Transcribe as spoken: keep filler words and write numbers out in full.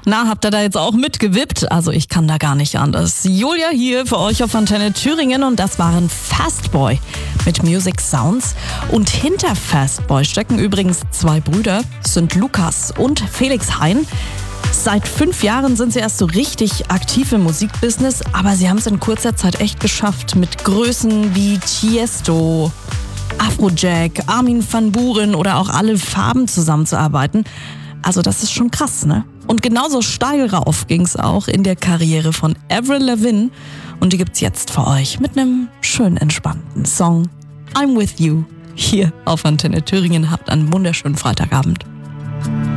Na, habt ihr da jetzt auch mitgewippt? Also ich kann da gar nicht anders. Julia hier für euch auf Antenne Thüringen und das waren Fastboy mit Music Sounds. Und hinter Fastboy stecken übrigens zwei Brüder, sind Lukas und Felix Hein. Seit fünf Jahren sind sie erst so richtig aktiv im Musikbusiness, aber sie haben es in kurzer Zeit echt geschafft, mit Größen wie Tiesto, Afrojack, Armin van Buuren oder auch Alle Farben zusammenzuarbeiten. Also das ist schon krass, ne? Und genauso steil rauf ging's auch in der Karriere von Avril Lavigne. Und die gibt's jetzt für euch mit einem schön entspannten Song I'm With You hier auf Antenne Thüringen. Habt einen wunderschönen Freitagabend.